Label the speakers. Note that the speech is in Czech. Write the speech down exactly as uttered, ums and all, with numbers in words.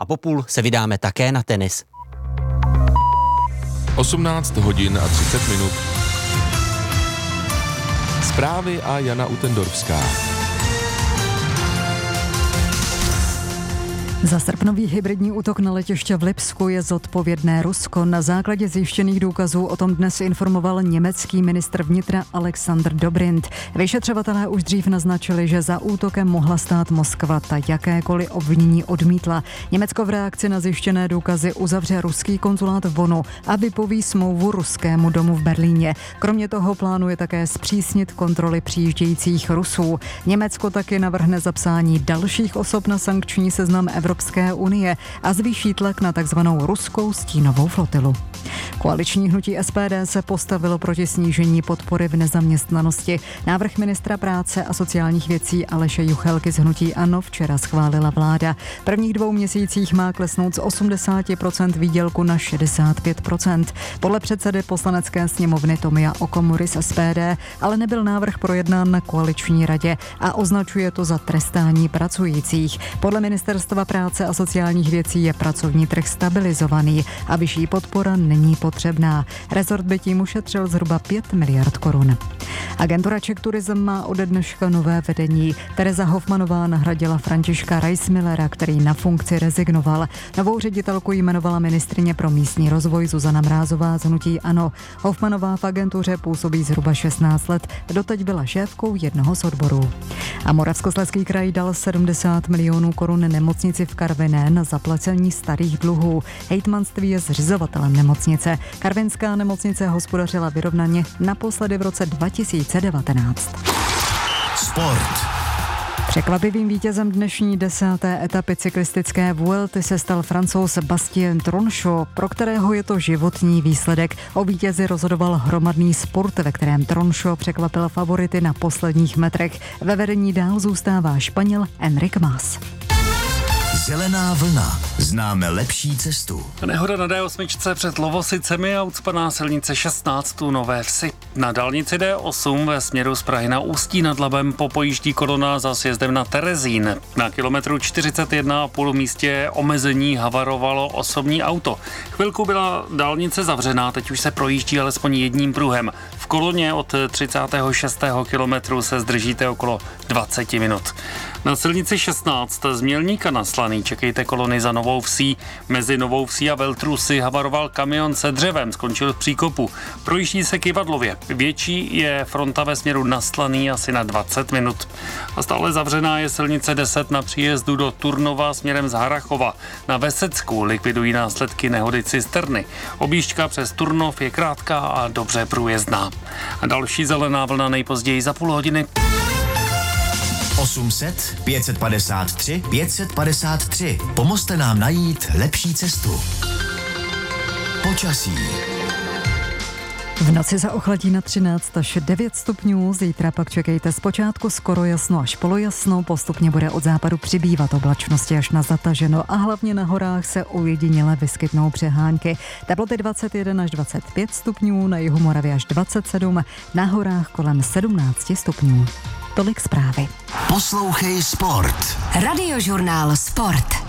Speaker 1: po půl se vydáme také na tenis.
Speaker 2: osmnáct hodin a třicet minut. Zprávy a Jana Utendorfská.
Speaker 3: Za srpnový hybridní útok na letiště v Lipsku je zodpovědné Rusko. Na základě zjištěných důkazů o tom dnes informoval německý ministr vnitra Alexander Dobrindt. Vyšetřovatelé už dřív naznačili, že za útokem mohla stát Moskva. Ta jakékoliv obvinění odmítla. Německo v reakci na zjištěné důkazy uzavře ruský konzulát v Bonnu a vypoví smlouvu ruskému domu v Berlíně. Kromě toho plánuje také zpřísnit kontroly přijíždějících Rusů. Německo taky navrhne zapsání dalších osob na sankční seznam Evropské unie a zvýší tlak na takzvanou ruskou stínovou flotilu. Koaliční hnutí S P D se postavilo proti snížení podpory v nezaměstnanosti. Návrh ministra práce a sociálních věcí Aleše Juchelky z hnutí ANO včera schválila vláda. V prvních dvou měsících má klesnout z osmdesát procent výdělku na šedesát pět procent. Podle předsedy poslanecké sněmovny Tomia Okamury z S P D ale nebyl návrh projednán na koaliční radě a označuje to za trestání pracujících. Podle ministerstva práce a sociálních věcí je pracovní trh stabilizovaný a vyšší podpora není potřebná. Rezort by tím ušetřil zhruba pět miliard korun. Agentura Czech Tourism má ode dneška nové vedení. Tereza Hofmanová nahradila Františka Reismillera, který na funkci rezignoval. Novou ředitelku jmenovala ministryně pro místní rozvoj Zuzana Mrázová z hnutí ANO. Hofmanová v agentuře působí zhruba šestnáct let, doteď byla šéfkou jednoho z odborů. A Moravskoslezský kraj dal sedmdesát milionů korun nemocnici v Karviné na zaplacení starých dluhů. Hejtmanství je zřizovatelem nemocnice. Karvinská nemocnice hospodařila vyrovnaně naposledy v roce dva tisíce devatenáct.
Speaker 4: Sport.
Speaker 3: Překvapivým vítězem dnešní desáté etapy cyklistické Vuelty se stal Francouz Bastien Tronchot, pro kterého je to životní výsledek. O vítězi rozhodoval hromadný sport, ve kterém Tronchot překvapil favority na posledních metrech. Ve vedení dál zůstává Španěl Enric Mas.
Speaker 4: Zelená vlna. Známe lepší cestu.
Speaker 5: Nehoda na D osm před Lovosicemi a ucpaná silnice šestnáct u Nové Vsi. Na dálnici D osm ve směru z Prahy na Ústí nad Labem popojíždí kolona za sjezdem na Terezín. Na kilometru čtyřicet jedna a půl místě omezení havarovalo osobní auto. Chvilku byla dálnice zavřená, teď už se projíždí alespoň jedním pruhem. V koloně od třicátého šestého kilometru se zdržíte okolo dvacet minut. Na silnici šestnáct z Mělníka na Slaný čekejte kolony za Novou Vsí. Mezi Novou Vsí a Veltrusy havaroval kamion se dřevem, skončil v příkopu. Projíždí se Kyvadlově. Větší je fronta ve směru na Slaný asi na dvacet minut. A stále zavřená je silnice deset na příjezdu do Turnova směrem z Harachova. Na Vesecku likvidují následky nehody cisterny. Objížďka přes Turnov je krátká a dobře průjezdná. A další zelená vlna nejpozději za půl hodiny.
Speaker 4: osm set, pět set padesát tři, pět set padesát tři. Pomozte nám najít lepší cestu. Počasí.
Speaker 3: V noci se ochladí na třináct až devět stupňů, zítra pak čekejte zpočátku skoro jasno až polojasno, postupně bude od západu přibývat oblačnosti až na zataženo a hlavně na horách se ojediněle vyskytnou přehánky. Teploty dvacet jedna až dvacet pět stupňů, na jihu Moravy až dvacet sedm, na horách kolem sedmnáct stupňů. Tolik zprávy.
Speaker 4: Poslouchej Sport.
Speaker 6: Radiožurnál Sport.